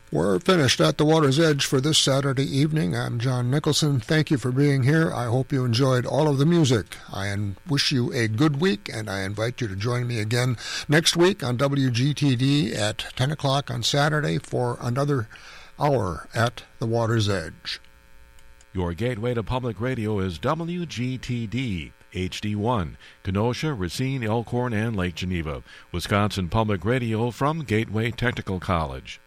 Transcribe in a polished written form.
We're finished at the Water's Edge for this Saturday evening. I'm John Nicholson. Thank you for being here. I hope you enjoyed all of the music. I wish you a good week, and I invite you to join me again next week on WGTD at 10 o'clock on Saturday for another hour at the Water's Edge. Your gateway to public radio is WGTD. HD1, Kenosha, Racine, Elkhorn, and Lake Geneva. Wisconsin Public Radio from Gateway Technical College.